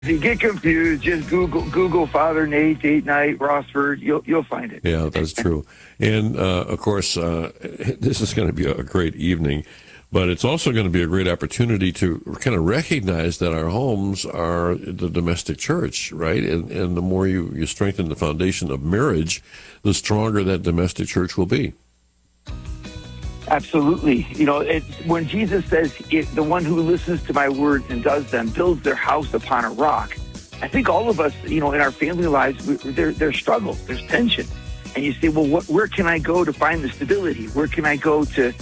If you get confused, just Google Father Nate date night Rossford. You'll find it. Yeah, that's true. And of course, this is going to be a great evening, but it's also going to be a great opportunity to kind of recognize that our homes are the domestic church, right? And the more you strengthen the foundation of marriage, the stronger that domestic church will be. Absolutely. When Jesus says, the one who listens to my words and does them builds their house upon a rock, I think all of us, in our family lives, there's struggle, there's tension. And you say, well, where can I go to find the stability? Where can I go to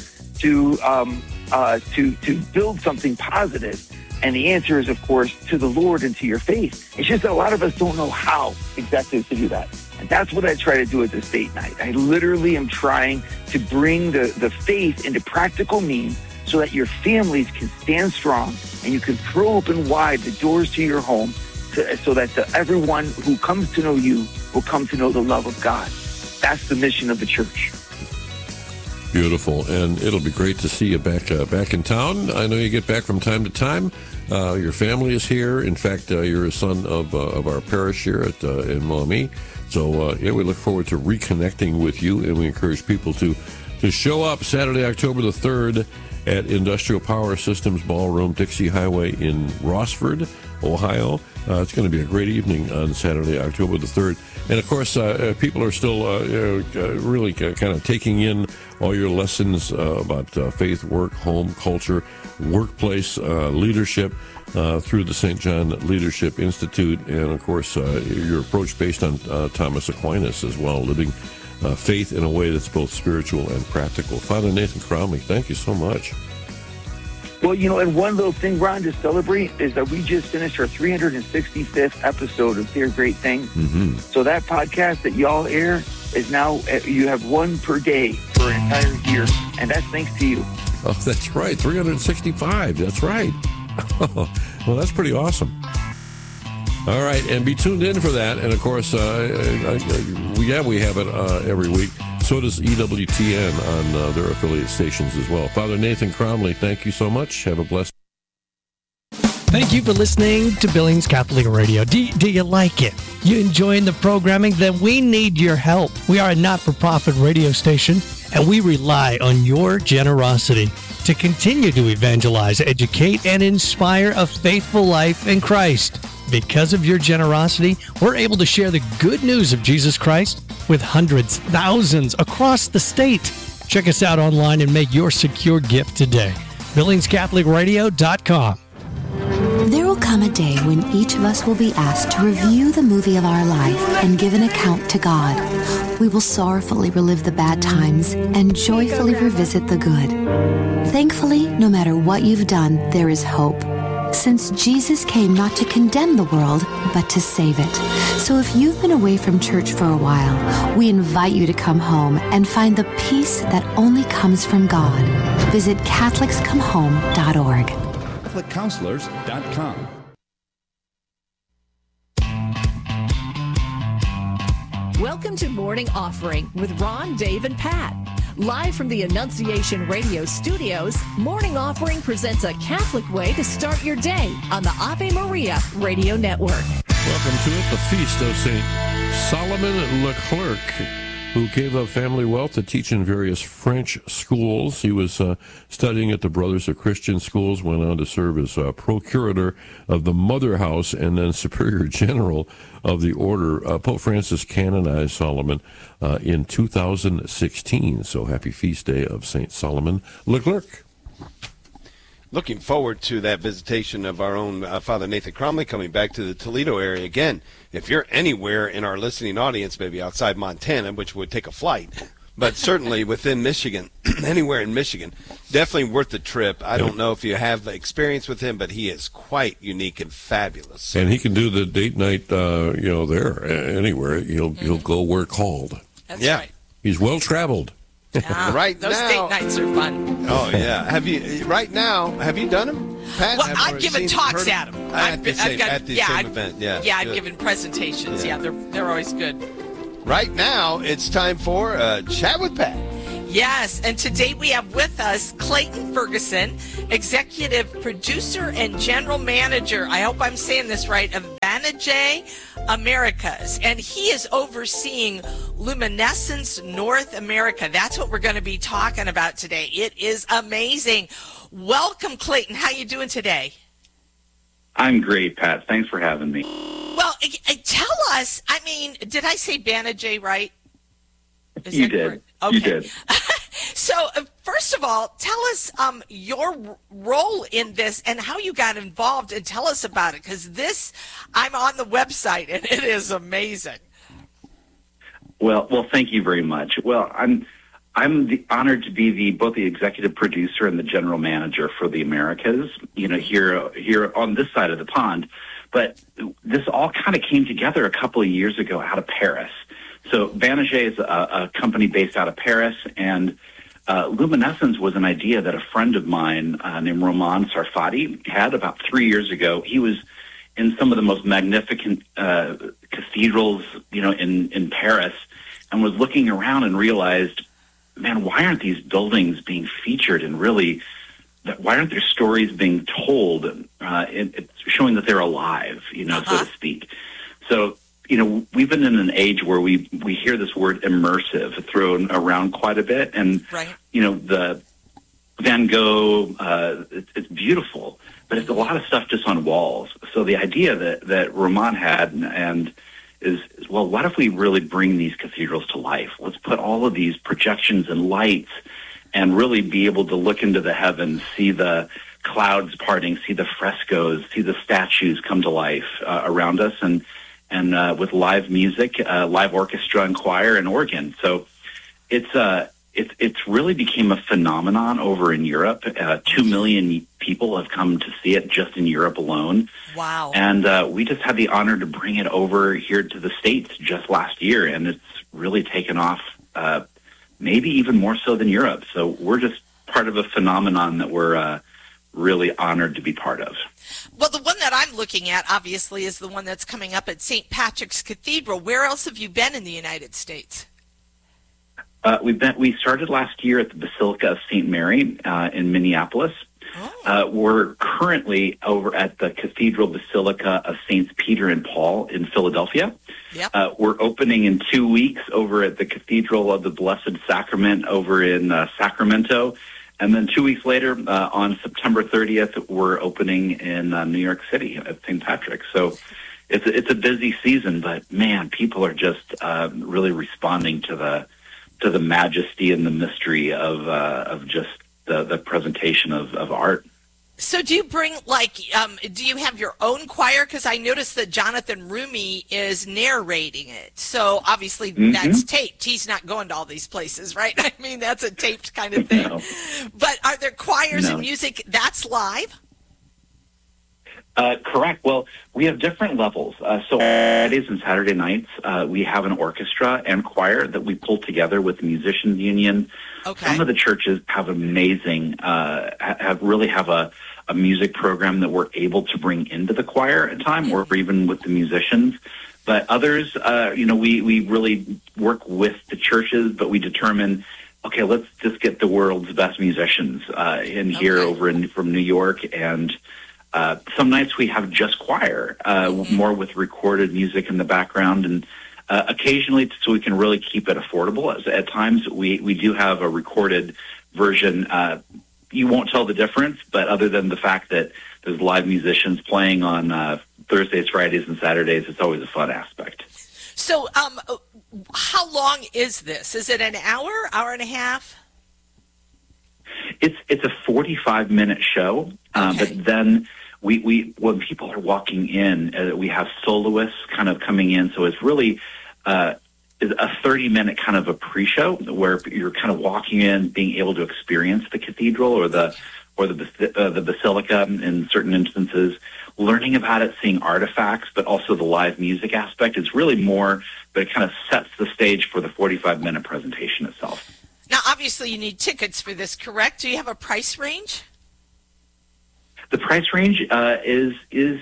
build something positive? And the answer is, of course, to the Lord and to your faith. It's just that a lot of us don't know how exactly to do that. And that's what I try to do at this date night. I literally am trying to bring the faith into practical means so that your families can stand strong and you can throw open wide the doors to your home so that everyone who comes to know you will come to know the love of God. That's the mission of the church. Beautiful, and it'll be great to see you back in town. I know you get back from time to time. Your family is here. In fact, you're a son of our parish here in Maumee. So, we look forward to reconnecting with you, and we encourage people to show up Saturday, October the 3rd at Industrial Power Systems Ballroom, Dixie Highway in Rossford, Ohio. It's going to be a great evening on Saturday, October the 3rd. And, of course, people are still really kind of taking in all your lessons about faith, work, home, culture, workplace leadership through the St. John Leadership Institute. And, of course, your approach based on Thomas Aquinas as well, living faith in a way that's both spiritual and practical. Father Nathan Cromley, thank you so much. Well, and one little thing, Ron, to celebrate is that we just finished our 365th episode of Dear Great Thing. Mm-hmm. So that podcast that y'all air is now, you have one per day for an entire year, and that's thanks to you. Oh, that's right, 365, that's right. Well, that's pretty awesome. All right, and be tuned in for that. And, of course, we have it every week. So does EWTN on their affiliate stations as well. Father Nathan Cromley, thank you so much. Have a blessed Thank you for listening to Billings Catholic Radio. Do you like it? You enjoying the programming? Then we need your help. We are a not-for-profit radio station, and we rely on your generosity to continue to evangelize, educate, and inspire a faithful life in Christ. Because of your generosity, we're able to share the good news of Jesus Christ with hundreds, thousands across the state. Check us out online and make your secure gift today. BillingsCatholicRadio.com. There will come a day when each of us will be asked to review the movie of our life and give an account to God. We will sorrowfully relive the bad times and joyfully revisit the good. Thankfully, no matter what you've done, there is hope, since Jesus came not to condemn the world, but to save it. So if you've been away from church for a while, we invite you to come home and find the peace that only comes from God. Visit CatholicsComeHome.org. CatholicCounselors.com. Welcome to Morning Offering with Ron, Dave, and Pat. Live from the Annunciation Radio studios, Morning Offering presents a Catholic way to start your day on the Ave Maria Radio Network. Welcome to it, the feast of St. Solomon Leclerc, who gave up family wealth to teach in various French schools. He was studying at the Brothers of Christian Schools, went on to serve as procurator of the Mother House and then superior general of the order. Pope Francis canonized Solomon in 2016. So happy feast day of St. Solomon Leclerc. Looking forward to that visitation of our own Father Nathan Cromley coming back to the Toledo area again. If you're anywhere in our listening audience, maybe outside Montana, which would take a flight, but certainly within Michigan, anywhere in Michigan, definitely worth the trip. I don't know if you have experience with him, but he is quite unique and fabulous. And he can do the date night, there, anywhere. He'll go where called. That's right. He's well traveled. Right those now, date nights are fun. Oh yeah. Have you done them, Pat? Well, I've given talks at them. At the same event. Yeah, I've given presentations. Yeah, they're always good. Right now, it's time for Chat with Pat. Yes, and today we have with us Clayton Ferguson, executive producer and general manager, I hope I'm saying this right, of Banijay Americas. And he is overseeing Luminescence North America. That's what we're going to be talking about today. It is amazing. Welcome, Clayton. How you doing today? I'm great, Pat. Thanks for having me. Well, tell us, I mean, did I say Banijay right? You did. Okay. You did. So, first of all, tell us your role in this and how you got involved, and tell us about it, because this, I'm on the website, and it is amazing. Well, thank you very much. Well, I'm honored to be both the executive producer and the general manager for the Americas, here on this side of the pond. But this all kind of came together a couple of years ago out of Paris. So Banijay is a company based out of Paris, and Luminescence was an idea that a friend of mine named Roman Sarfati had about 3 years ago. He was in some of the most magnificent cathedrals, in Paris, and was looking around and realized, man, why aren't these buildings being featured, and really, why aren't there stories being told, it's showing that they're alive, so to speak. So, we've been in an age where we hear this word immersive thrown around quite a bit. And, right. The Van Gogh, it's beautiful, but it's a lot of stuff just on walls. So the idea that Roman had and is, well, what if we really bring these cathedrals to life? Let's put all of these projections and lights and really be able to look into the heavens, see the clouds parting, see the frescoes, see the statues come to life around us, and with live music, live orchestra and choir and organ. So it's really became a phenomenon over in Europe. 2 million people have come to see it just in Europe alone. Wow. And we just had the honor to bring it over here to the States just last year, and it's really taken off, maybe even more so than Europe. So we're just part of a phenomenon that we're really honored to be part of. Well, the one that I'm looking at, obviously, is the one that's coming up at St. Patrick's Cathedral. Where else have you been in the United States? We started last year at the Basilica of St. Mary in Minneapolis. Oh. We're currently over at the Cathedral Basilica of Saints Peter and Paul in Philadelphia. Yep. We're opening in 2 weeks over at the Cathedral of the Blessed Sacrament over in Sacramento. And then 2 weeks later, on September 30th, we're opening in New York City at St. Patrick's. So it's a busy season, but man, people are just really responding to the majesty and the mystery of just the presentation of art. So do you bring, do you have your own choir? Because I noticed that Jonathan Rumi is narrating it. So obviously that's taped. He's not going to all these places, right? I mean, that's a taped kind of thing. No. But are there choirs and music that's live? Correct. Well, we have different levels. So Fridays and Saturday nights, we have an orchestra and choir that we pull together with the Musicians Union. Okay. Some of the churches have amazing, really have a music program that we're able to bring into the choir at time, or even with the musicians. But others, we really work with the churches, but we determine, okay, let's just get the world's best musicians in here from New York. And some nights we have just choir, more with recorded music in the background. And occasionally, so we can really keep it affordable, at times we do have a recorded version. You won't tell the difference, but other than the fact that there's live musicians playing on Thursdays, Fridays, and Saturdays, it's always a fun aspect. So how long is this? Is it an hour and a half? It's a 45-minute show, but then we when people are walking in, we have soloists kind of coming in, so it's really a 30-minute kind of a pre-show where you're kind of walking in, being able to experience the cathedral or the basilica in certain instances, learning about it, seeing artifacts, but also the live music aspect. It's really more, but it kind of sets the stage for the 45-minute presentation itself. Now, obviously, you need tickets for this, correct? Do you have a price range? The price range is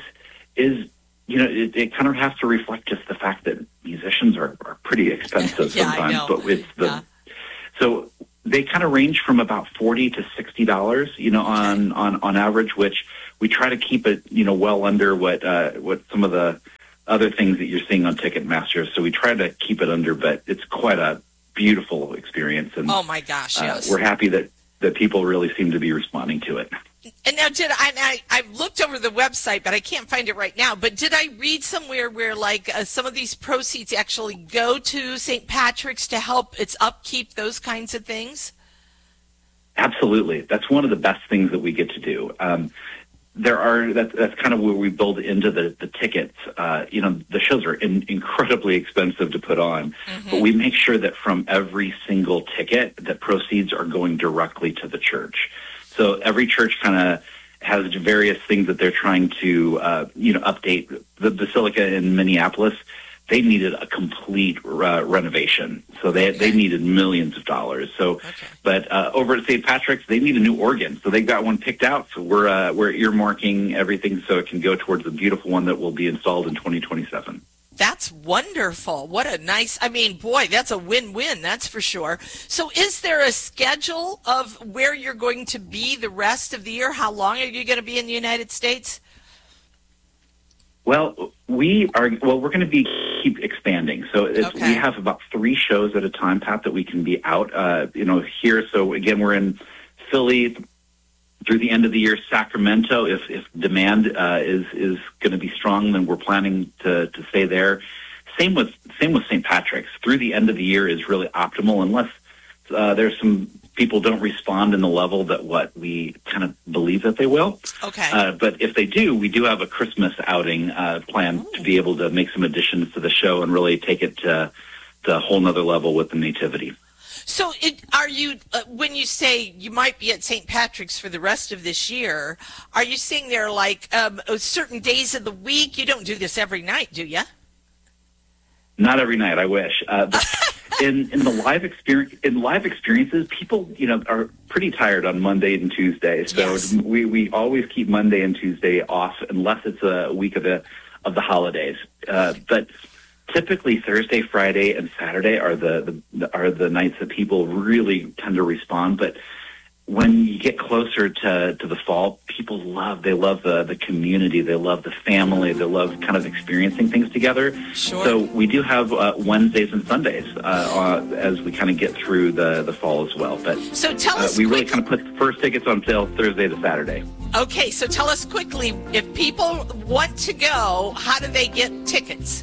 it kind of has to reflect just the fact that musicians are pretty expensive sometimes. I know. But it's so they kind of range from about $40 to $60, on average, which we try to keep it, well under what some of the other things that you're seeing on Ticketmaster. So we try to keep it under, but it's quite a beautiful experience. And oh my gosh, yes. We're happy that people really seem to be responding to it. And now, I looked over the website, but I can't find it right now. But did I read somewhere where, some of these proceeds actually go to St. Patrick's to help its upkeep, those kinds of things? Absolutely. That's one of the best things that we get to do. That's kind of where we build into the tickets. The shows are incredibly expensive to put on, but we make sure that from every single ticket, that proceeds are going directly to the church. So every church kind of has various things that they're trying to, update. The Basilica in Minneapolis, they needed a complete renovation. So they needed millions of dollars. So, but over at St. Patrick's, they need a new organ. So they got one picked out. So we're earmarking everything so it can go towards the beautiful one that will be installed in 2027. That's wonderful. What a nice, boy, that's a win-win, that's for sure. So is there a schedule of where you're going to be the rest of the year? How long are you going to be in the United States? Well, we're going to keep expanding. So we have about 3 shows at a time, Pat, that we can be out, here. So again, we're in Philly through the end of the year. Sacramento, if demand is going to be strong, then we're planning to stay there. Same with St. Patrick's. Through the end of the year is really optimal, unless there's some people don't respond in the level that what we kind of believe that they will. Okay. But if they do, we do have a Christmas outing planned to be able to make some additions to the show and really take it to a whole nother level with the Nativity. So are you, when you say you might be at St. Patrick's for the rest of this year, are you saying there are certain days of the week? You don't do this every night, do you? Not every night, I wish. In the live experiences, people, are pretty tired on Monday and Tuesday. So yes. we always keep Monday and Tuesday off unless it's a week of the holidays. But typically Thursday, Friday, and Saturday are the nights that people really tend to respond. But when you get closer to the fall, people love the community, they love the family, they love kind of experiencing things together. Sure. So we do have Wednesdays and Sundays as we kind of get through the fall as well. But so tell us we really kind of put the first tickets on sale Thursday to Saturday. Okay, so tell us quickly, if people want to go, how do they get tickets?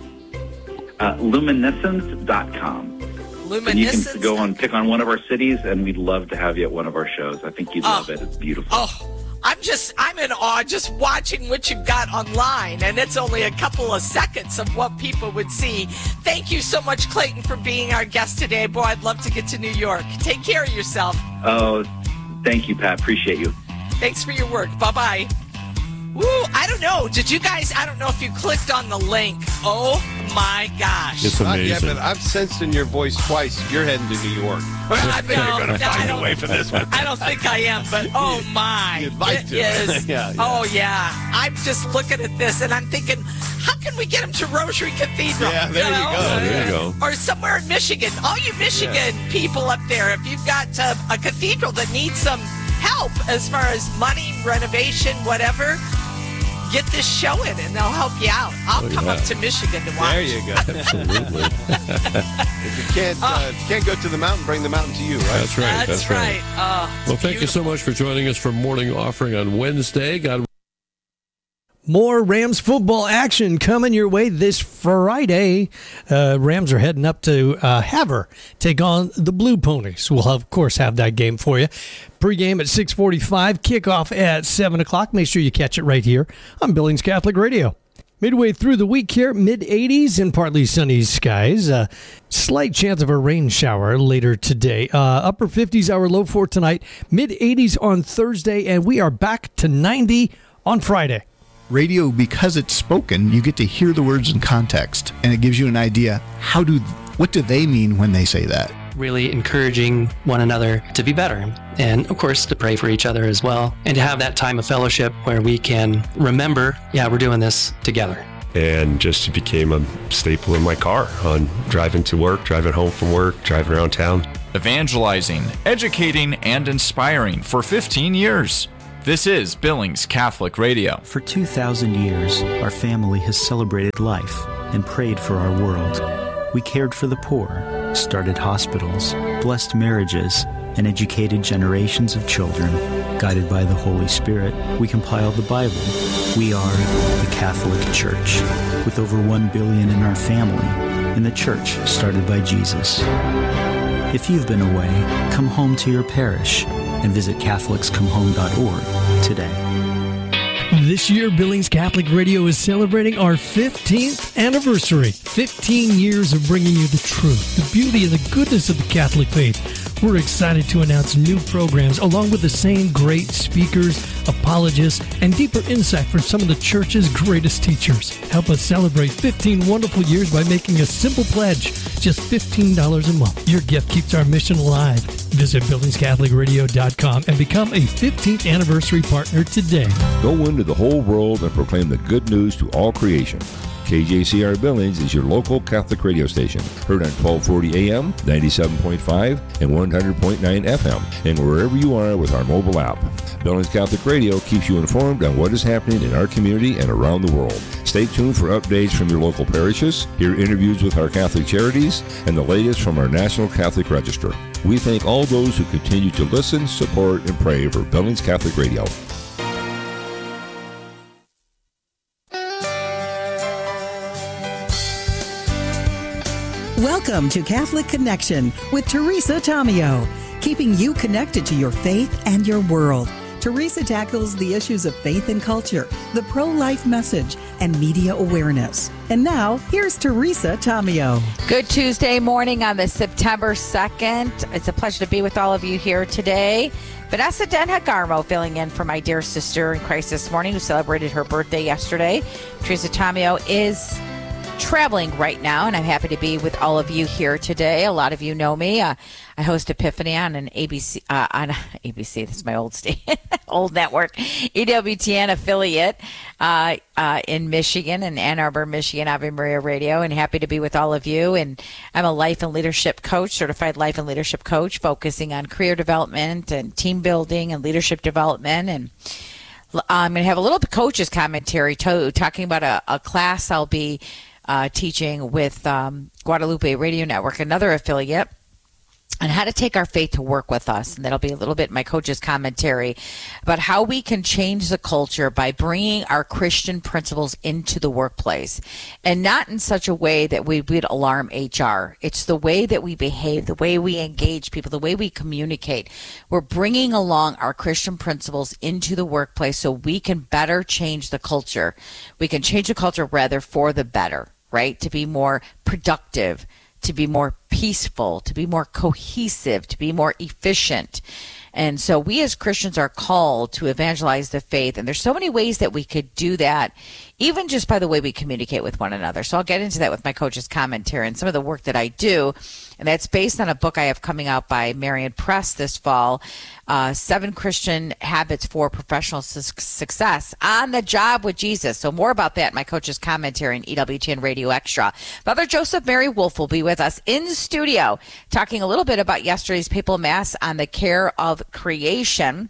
Luminescence.com. And you can go and pick on one of our cities, and we'd love to have you at one of our shows. I think you'd love it. It's beautiful. Oh, I'm in awe just watching what you've got online, and it's only a couple of seconds of what people would see. Thank you so much, Clayton, for being our guest today. Boy, I'd love to get to New York. Take care of yourself. Oh, thank you, Pat. Appreciate you. Thanks for your work. Bye-bye. Woo, I don't know. I don't know if you clicked on the link. Oh, my gosh. It's amazing. Yeah, but I've sensed in your voice twice you're heading to New York. You're going to find a way for this one. I don't think I am, but oh, my. You'd like to. Is. Yeah. Oh, yeah. I'm just looking at this, and I'm thinking, how can we get him to Rosary Cathedral? Yeah, there you go. There you go. Or somewhere in Michigan. All you Michigan people up there, if you've got a cathedral that needs some help as far as money, renovation, whatever, get this show in and they'll help you out. I'll come up to Michigan to watch. There you go. Absolutely. If you can't go to the mountain, bring the mountain to you, right? That's right. That's right. Well, thank you so much for joining us for Morning Offering on Wednesday. More Rams football action coming your way this Friday. Rams are heading up to Havre, take on the Blue Ponies. We'll, of course, have that game for you. Pre-game at 6:45, kickoff at 7 o'clock. Make sure you catch it right here on Billings Catholic Radio. Midway through the week here, mid-80s and partly sunny skies. Slight chance of a rain shower later today. Upper 50s, our low for tonight. Mid-80s on Thursday, and we are back to 90 on Friday. Radio, because it's spoken, you get to hear the words in context, and it gives you an idea, what do they mean when they say that? Really encouraging one another to be better, and of course to pray for each other as well, and to have that time of fellowship where we can remember, we're doing this together. and just became a staple in my car on driving to work, driving home from work, driving around town. Evangelizing, educating, and inspiring for 15 years. This is Billings Catholic Radio. For 2,000 years, our family has celebrated life and prayed for our world. We cared for the poor, started hospitals, blessed marriages, and educated generations of children. Guided by the Holy Spirit, we compiled the Bible. We are the Catholic Church, with over 1 billion in our family, and the church started by Jesus. If you've been away, come home to your parish and visit CatholicsComeHome.org today. This year, Billings Catholic Radio is celebrating our 15th anniversary. 15 years of bringing you the truth, the beauty, and the goodness of the Catholic faith. We're excited to announce new programs along with the same great speakers, apologists, and deeper insight from some of the Church's greatest teachers. Help us celebrate 15 wonderful years by making a simple pledge, just $15 a month. Your gift keeps our mission alive. Visit BillingsCatholicRadio.com and become a 15th anniversary partner today. Go into the whole world and proclaim the good news to all creation. KJCR Billings is your local Catholic radio station, heard on 1240 AM, 97.5, and 100.9 FM, and wherever you are with our mobile app. Billings Catholic Radio keeps you informed on what is happening in our community and around the world. Stay tuned for updates from your local parishes, hear interviews with our Catholic charities, and the latest from our National Catholic Register. We thank all those who continue to listen, support, and pray for Billings Catholic Radio. Welcome to Catholic Connection with Teresa Tomeo, keeping you connected to your faith and your world. Teresa tackles the issues of faith and culture, the pro-life message, and media awareness. And now, here's Teresa Tomeo. Good Tuesday morning on the September 2nd. It's a pleasure to be with all of you here today. Vanessa Denha-Garmo filling in for my dear sister in Christ this morning who celebrated her birthday yesterday. Teresa Tomeo is traveling right now, and I'm happy to be with all of you here today. A lot of you know me. I host Epiphany on an ABC, this is my old old network, EWTN affiliate in Michigan, in Ann Arbor, Michigan, Ave Maria Radio, and happy to be with all of you. And I'm a life and leadership coach, certified life and leadership coach, focusing on career development and team building and leadership development. And I'm going to have a little coach's commentary too, talking about a class I'll be teaching with Guadalupe Radio Network, another affiliate, on how to take our faith to work with us. And that'll be a little bit my coach's commentary about how we can change the culture by bringing our Christian principles into the workplace, and not in such a way that we would alarm HR. It's the way that we behave, the way we engage people, the way we communicate. We're bringing along our Christian principles into the workplace so we can better change the culture. We can change the culture rather for the better, right? To be more productive, to be more peaceful, to be more cohesive, to be more efficient. And so we as Christians are called to evangelize the faith. And there's so many ways that we could do that, even just by the way we communicate with one another. So I'll get into that with my coach's commentary and some of the work that I do. And that's based on a book I have coming out by Marian Press this fall, 7 Christian Habits for Professional Success on the Job with Jesus. So more about that in my coach's commentary in EWTN Radio Extra. Father Joseph Mary Wolf will be with us in studio talking a little bit about yesterday's papal mass on the care of creation.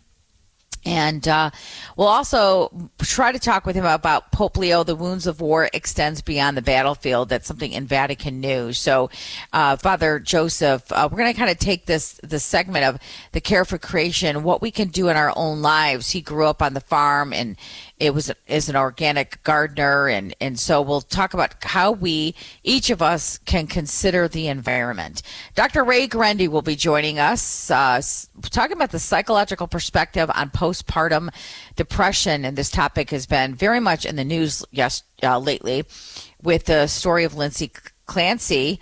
And we'll also try to talk with him about Pope Leo, the wounds of war extends beyond the battlefield. That's something in Vatican News. So, Father Joseph, we're going to kind of take this segment of the care for creation, what we can do in our own lives. He grew up on the farm and is an organic gardener. And so we'll talk about how each of us can consider the environment. Dr. Ray Guarendi will be joining us, talking about the psychological perspective on postpartum depression. And this topic has been very much in the news lately with the story of Lindsay Clancy,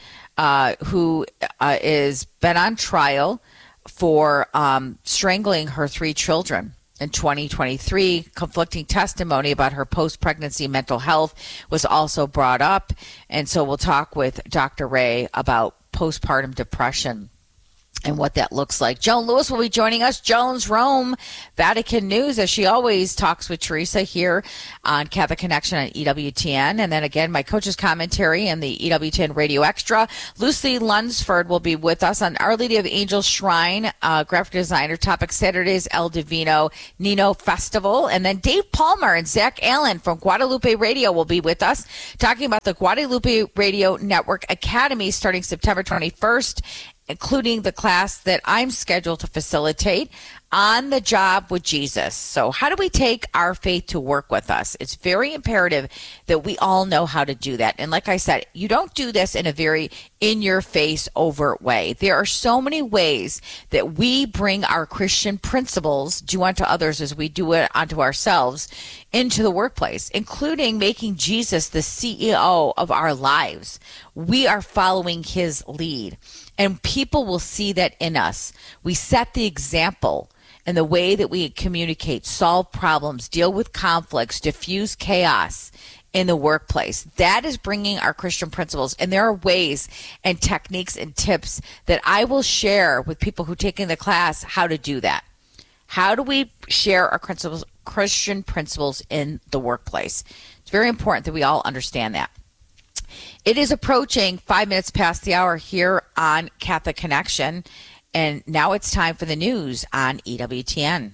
who is been on trial for strangling her 3 children. In 2023, conflicting testimony about her post-pregnancy mental health was also brought up. And so we'll talk with Dr. Ray about postpartum depression. and what that looks like. Joan Lewis will be joining us. Joan's Rome, Vatican News, as she always talks with Teresa here on Catholic Connection on EWTN. And then again, my coach's commentary and the EWTN Radio Extra. Lucy Lunsford will be with us on Our Lady of Angels Shrine, graphic designer. Topic Saturdays, El Divino Nino Festival. And then Dave Palmer and Zach Allen from Guadalupe Radio will be with us talking about the Guadalupe Radio Network Academy starting September 21st. Including the class that I'm scheduled to facilitate, On the Job with Jesus. So how do we take our faith to work with us? It's very imperative that we all know how to do that. And like I said, you don't do this in a very in-your-face, overt way. There are so many ways that we bring our Christian principles, do unto others as we do it unto ourselves, into the workplace, including making Jesus the CEO of our lives. We are following his lead. And people will see that in us. We set the example in the way that we communicate, solve problems, deal with conflicts, diffuse chaos in the workplace. That is bringing our Christian principles. And there are ways and techniques and tips that I will share with people who are taking the class how to do that. How do we share our Christian principles in the workplace? It's very important that we all understand that. It is approaching 5 minutes past the hour here on Catholic Connection, and now it's time for the news on EWTN.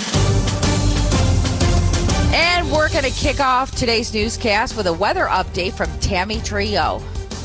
And we're going to kick off today's newscast with a weather update from Tammy Trio.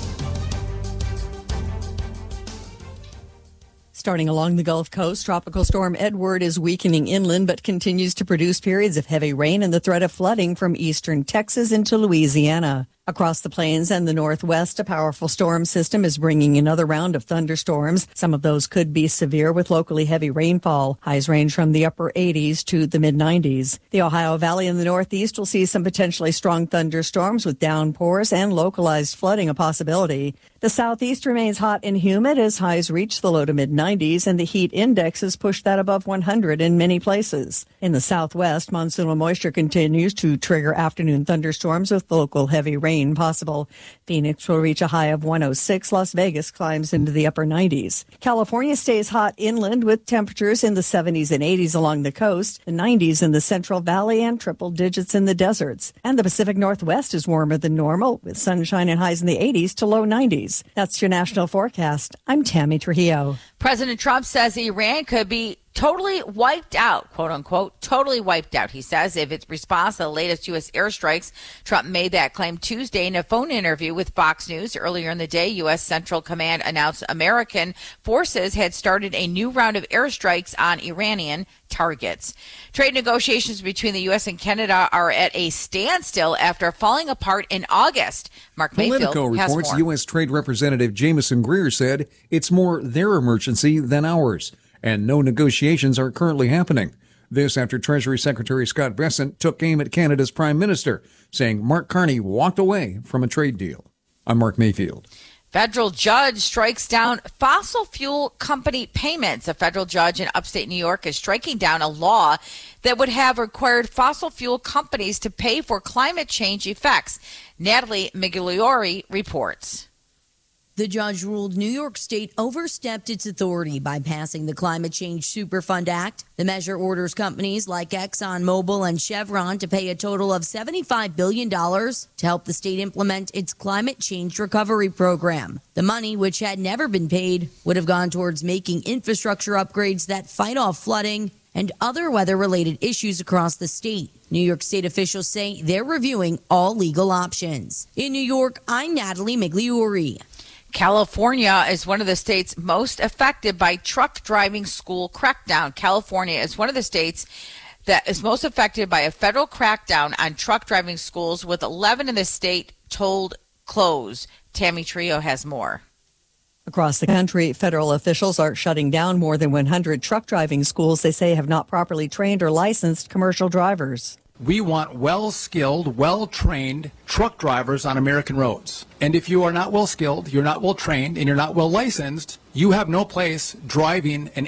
Starting along the Gulf Coast, Tropical Storm Edward is weakening inland but continues to produce periods of heavy rain and the threat of flooding from eastern Texas into Louisiana. Across the plains and the Northwest, a powerful storm system is bringing another round of thunderstorms. Some of those could be severe with locally heavy rainfall. Highs range from the upper 80s to the mid-90s. The Ohio Valley in the Northeast will see some potentially strong thunderstorms with downpours and localized flooding a possibility. The Southeast remains hot and humid as highs reach the low to mid-90s and the heat index has pushed that above 100 in many places. In the Southwest, monsoonal moisture continues to trigger afternoon thunderstorms with local heavy rain possible. Phoenix will reach a high of 106. Las Vegas climbs into the upper 90s. California stays hot inland with temperatures in the 70s and 80s along the coast, the 90s in the Central Valley, and triple digits in the deserts. And the Pacific Northwest is warmer than normal with sunshine and highs in the 80s to low 90s. That's your national forecast. I'm Tammy Trujillo. President Trump says Iran could be totally wiped out, quote unquote, totally wiped out, he says, if its response to the latest U.S. airstrikes. Trump made that claim Tuesday in a phone interview with Fox News. Earlier in the day, U.S. Central Command announced American forces had started a new round of airstrikes on Iranian targets. Trade negotiations between the U.S. and Canada are at a standstill after falling apart in August. Mark Mayfield Politico has reports more. U.S. Trade Representative Jameson Greer said it's more their emergency than ours, and no negotiations are currently happening. This after Treasury Secretary Scott Bessent took aim at Canada's Prime Minister, saying Mark Carney walked away from a trade deal. I'm Mark Mayfield. Federal judge strikes down fossil fuel company payments. A federal judge in upstate New York is striking down a law that would have required fossil fuel companies to pay for climate change effects. Natalie Migliori reports. The judge ruled New York State overstepped its authority by passing the Climate Change Superfund Act. The measure orders companies like ExxonMobil and Chevron to pay a total of $75 billion to help the state implement its climate change recovery program. The money, which had never been paid, would have gone towards making infrastructure upgrades that fight off flooding and other weather-related issues across the state. New York State officials say they're reviewing all legal options. In New York, I'm Natalie Migliori. California is one of the states most affected by truck driving school crackdown. California is one of the states that is most affected by a federal crackdown on truck driving schools, with 11 in the state told close. Tammy Trio has more. Across the country, federal officials are shutting down more than 100 truck driving schools they say have not properly trained or licensed commercial drivers. We want well-skilled, well-trained truck drivers on American roads. And if you are not well-skilled, you're not well-trained, and you're not well-licensed, you have no place driving an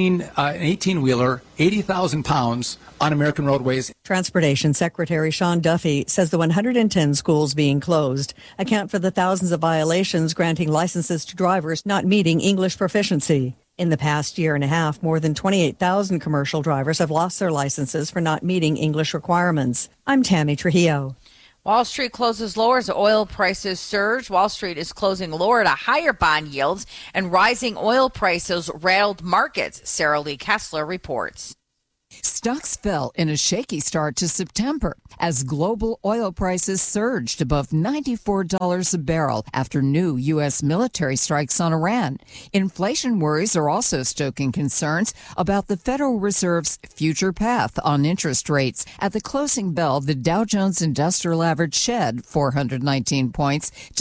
18-wheeler, 80,000 pounds on American roadways. Transportation Secretary Sean Duffy says the 110 schools being closed account for the thousands of violations granting licenses to drivers not meeting English proficiency. In the past year and a half, more than 28,000 commercial drivers have lost their licenses for not meeting English requirements. I'm Tammy Trujillo. Wall Street closes lower as oil prices surge. Wall Street is closing lower to higher bond yields, and rising oil prices rattled markets. Sarah Lee Kessler reports. Stocks fell in a shaky start to September as global oil prices surged above $94 a barrel after new U.S. military strikes on Iran. Inflation worries are also stoking concerns about the Federal Reserve's future path on interest rates. At the closing bell, the Dow Jones Industrial Average shed 419 points to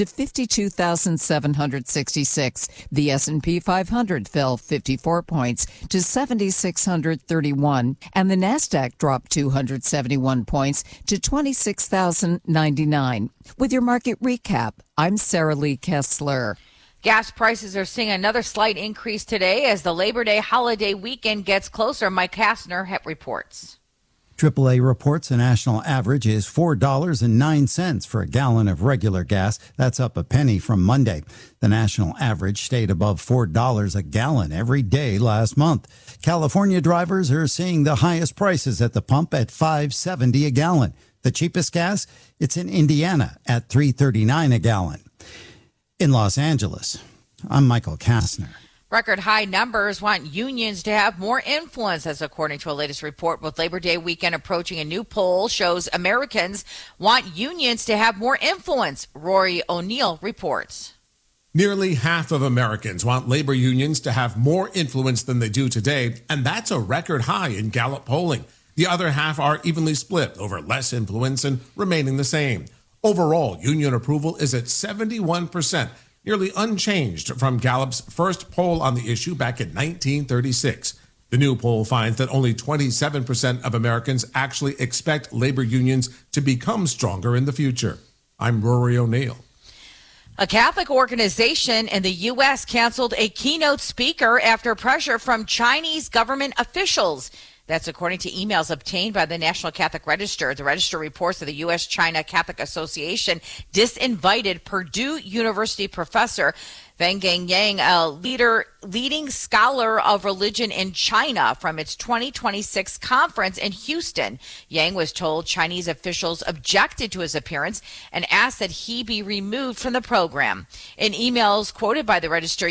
52,766. The S&P 500 fell 54 points to 7,631. And the NASDAQ dropped 271 points to 26,099. With your market recap, I'm Sarah Lee Kessler. Gas prices are seeing another slight increase today as the Labor Day holiday weekend gets closer. Mike Kastner reports. AAA reports a national average is $4.09 for a gallon of regular gas. That's up a penny from Monday. The national average stayed above $4 a gallon every day last month. California drivers are seeing the highest prices at the pump at $5.70 a gallon. The cheapest gas, it's in Indiana at $3.39 a gallon. In Los Angeles, I'm Michael Kastner. Record high numbers want unions to have more influence, as according to a latest report with Labor Day weekend approaching. A new poll shows Americans want unions to have more influence. Rory O'Neill reports. Nearly half of Americans want labor unions to have more influence than they do today, and that's a record high in Gallup polling. The other half are evenly split over less influence and remaining the same. Overall, union approval is at 71%. Nearly unchanged from Gallup's first poll on the issue back in 1936. The new poll finds that only 27% of Americans actually expect labor unions to become stronger in the future. I'm Rory O'Neill. A Catholic organization in the U.S. canceled a keynote speaker after pressure from Chinese government officials. That's according to emails obtained by the National Catholic Register. The Register reports that the U.S.-China Catholic Association disinvited Purdue University professor Wengang Yang, a leading scholar of religion in China, from its 2026 conference in Houston. Yang was told Chinese officials objected to his appearance and asked that he be removed from the program. In emails quoted by the Register,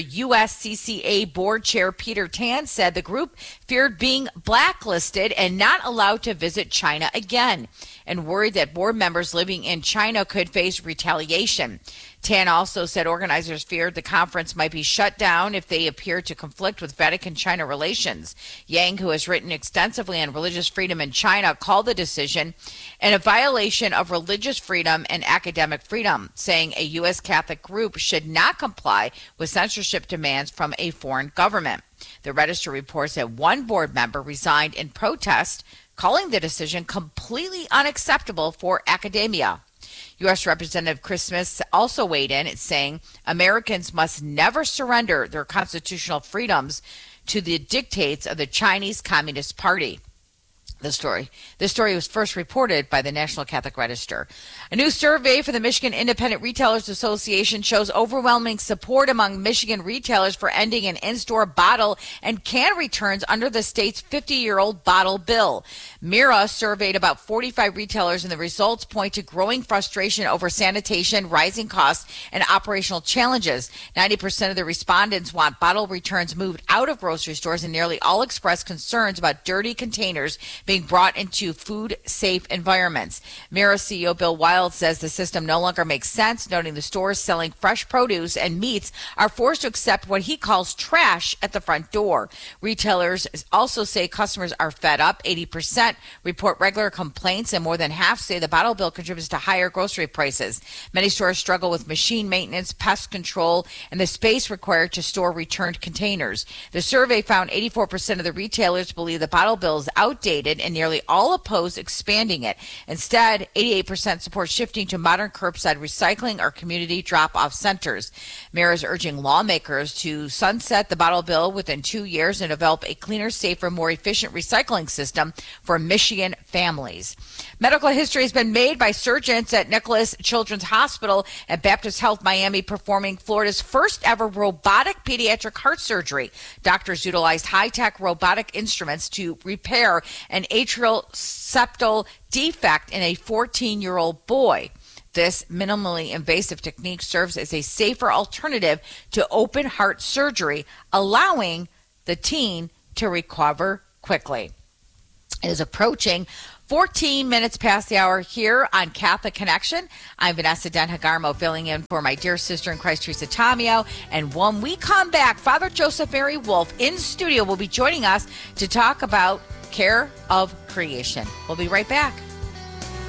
USCCA board chair Peter Tan said the group feared being blacklisted and not allowed to visit China again, and worried that board members living in China could face retaliation. Tan also said organizers feared the conference might be shut down if they appeared to conflict with Vatican-China relations. Yang, who has written extensively on religious freedom in China, called the decision a violation of religious freedom and academic freedom, saying a U.S. Catholic group should not comply with censorship demands from a foreign government. The Register reports that one board member resigned in protest, calling the decision completely unacceptable for academia. U.S. Representative Chris Smith also weighed in, saying Americans must never surrender their constitutional freedoms to the dictates of the Chinese Communist Party. This story was first reported by the National Catholic Register. A new survey for the Michigan Independent Retailers Association shows overwhelming support among Michigan retailers for ending an in-store bottle and can returns under the state's 50-year-old bottle bill. Mira surveyed about 45 retailers, and the results point to growing frustration over sanitation, rising costs, and operational challenges. 90% of the respondents want bottle returns moved out of grocery stores, and nearly all expressed concerns about dirty containers being brought into food-safe environments. Mira CEO Bill Wild says the system no longer makes sense, noting the stores selling fresh produce and meats are forced to accept what he calls trash at the front door. Retailers also say customers are fed up. 80% report regular complaints, and more than half say the bottle bill contributes to higher grocery prices. Many stores struggle with machine maintenance, pest control, and the space required to store returned containers. The survey found 84% of the retailers believe the bottle bill is outdated, limited, and nearly all oppose expanding it. Instead, 88% support shifting to modern curbside recycling or community drop-off centers. Mayor is urging lawmakers to sunset the bottle bill within 2 years and develop a cleaner, safer, more efficient recycling system for Michigan families. Medical history has been made by surgeons at Nicholas Children's Hospital and Baptist Health Miami performing Florida's first ever robotic pediatric heart surgery. Doctors utilized high-tech robotic instruments to repair an atrial septal defect in a 14-year-old boy. This minimally invasive technique serves as a safer alternative to open heart surgery, allowing the teen to recover quickly. It is approaching 14 minutes past the hour here on Catholic Connection. I'm Vanessa Den-Hagarmo, filling in for my dear sister in Christ, Teresa Tomeo. And when we come back, Father Joseph Mary Wolf in studio will be joining us to talk about care of creation. We'll be right back.